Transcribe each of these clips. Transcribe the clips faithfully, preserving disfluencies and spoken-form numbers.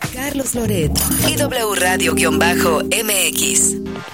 Carlos Loret y W Radio-M X.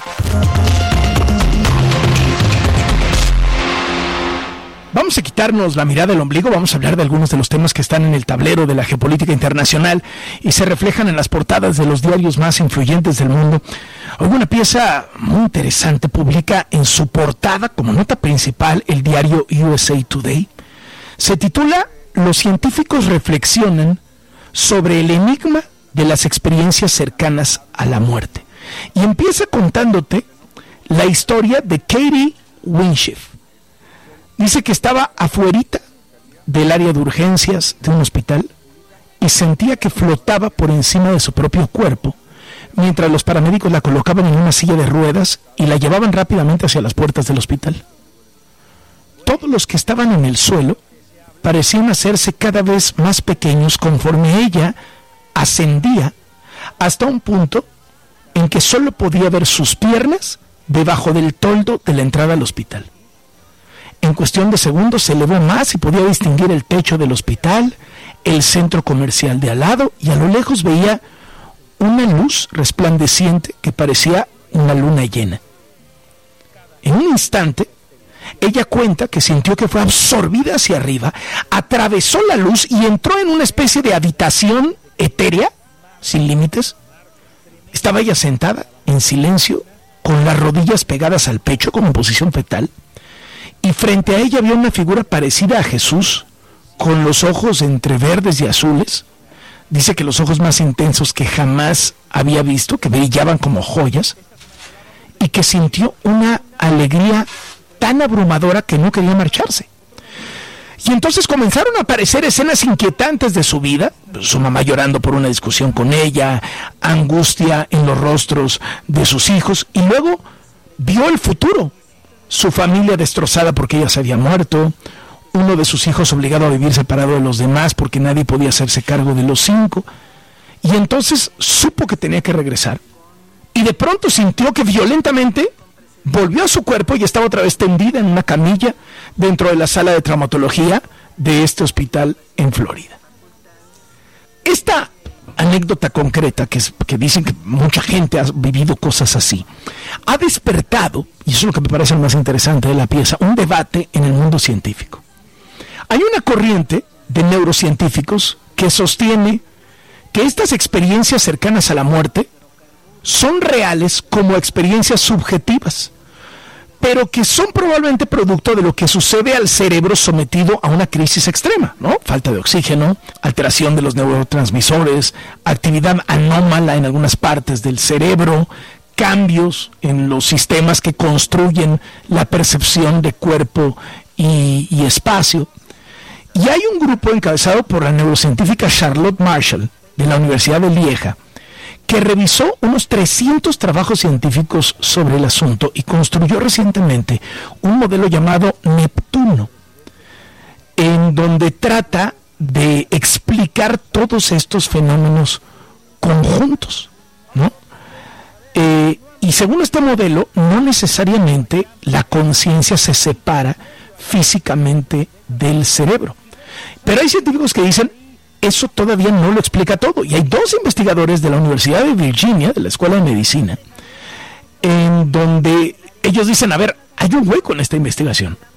Vamos a quitarnos la mirada del ombligo, vamos a hablar de algunos de los temas que están en el tablero de la geopolítica internacional y se reflejan en las portadas de los diarios más influyentes del mundo. Hoy una pieza muy interesante publica en su portada, como nota principal, el diario U S A Today. Se titula "Los científicos reflexionan sobre el enigma de las experiencias cercanas a la muerte". Y empieza contándote la historia de Katie Winship. Dice que estaba afuerita del área de urgencias de un hospital y sentía que flotaba por encima de su propio cuerpo, mientras los paramédicos la colocaban en una silla de ruedas y la llevaban rápidamente hacia las puertas del hospital. Todos los que estaban en el suelo parecían hacerse cada vez más pequeños conforme ella ascendía hasta un punto en que solo podía ver sus piernas debajo del toldo de la entrada al hospital. En cuestión de segundos se elevó más y podía distinguir el techo del hospital, el centro comercial de al lado, y a lo lejos veía una luz resplandeciente que parecía una luna llena. En un instante, ella cuenta que sintió que fue absorbida hacia arriba, atravesó la luz y entró en una especie de habitación etérea, sin límites. Estaba ella sentada, en silencio, con las rodillas pegadas al pecho como en posición fetal, y frente a ella había una figura parecida a Jesús, con los ojos entre verdes y azules. Dice que los ojos más intensos que jamás había visto, que brillaban como joyas, y que sintió una alegría tan abrumadora que no quería marcharse. Y entonces comenzaron a aparecer escenas inquietantes de su vida, su mamá llorando por una discusión con ella, angustia en los rostros de sus hijos, y luego vio el futuro. Su familia destrozada porque ella se había muerto, uno de sus hijos obligado a vivir separado de los demás porque nadie podía hacerse cargo de los cinco, y entonces supo que tenía que regresar, y de pronto sintió que violentamente volvió a su cuerpo y estaba otra vez tendida en una camilla dentro de la sala de traumatología de este hospital en Florida. Esta anécdota concreta, que, es, que dicen que mucha gente ha vivido cosas así, ha despertado, y eso es lo que me parece lo más interesante de la pieza, un debate en el mundo científico. Hay una corriente de neurocientíficos que sostiene que estas experiencias cercanas a la muerte son reales como experiencias subjetivas, pero que son probablemente producto de lo que sucede al cerebro sometido a una crisis extrema, ¿no? Falta de oxígeno, alteración de los neurotransmisores, actividad anómala en algunas partes del cerebro, cambios en los sistemas que construyen la percepción de cuerpo y, y espacio. Y hay un grupo encabezado por la neurocientífica Charlotte Marshall, de la Universidad de Lieja, que revisó unos trescientos trabajos científicos sobre el asunto y construyó recientemente un modelo llamado Neptuno, en donde trata de explicar todos estos fenómenos conjuntos, ¿no? Eh, y según este modelo, no necesariamente la conciencia se separa físicamente del cerebro. Pero hay científicos que dicen, eso todavía no lo explica todo. Y hay dos investigadores de la Universidad de Virginia, de la Escuela de Medicina, en donde ellos dicen, a ver, hay un hueco en esta investigación.